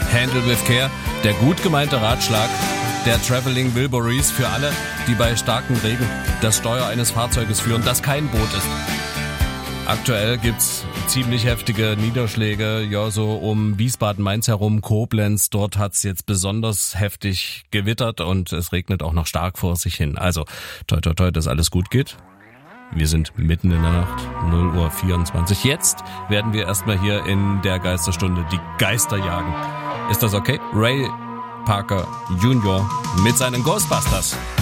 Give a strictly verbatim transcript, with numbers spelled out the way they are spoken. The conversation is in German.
Handle with Care, der gut gemeinte Ratschlag der Traveling Wilburys für alle, die bei starkem Regen das Steuer eines Fahrzeuges führen, das kein Boot ist. Aktuell gibt's ziemlich heftige Niederschläge, ja, so um Wiesbaden-Mainz herum, Koblenz. Dort hat's jetzt besonders heftig gewittert und es regnet auch noch stark vor sich hin. Also, toi toi toi, dass alles gut geht. Wir sind mitten in der Nacht, null Uhr vierundzwanzig. Jetzt werden wir erstmal hier in der Geisterstunde die Geister jagen. Ist das okay? Ray Parker Junior mit seinen Ghostbusters.